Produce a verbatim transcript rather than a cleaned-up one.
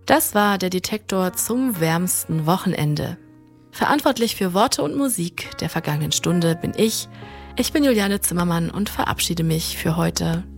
Das war der Detektor zum wärmsten Wochenende. Verantwortlich für Worte und Musik der vergangenen Stunde bin ich. Ich bin Juliane Zimmermann und verabschiede mich für heute.